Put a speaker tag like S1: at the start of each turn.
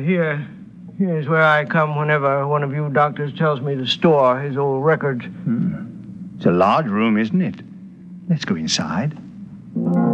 S1: Here's where I come whenever one of you doctors tells me to store his old records.
S2: It's a large room, isn't it? Let's go inside.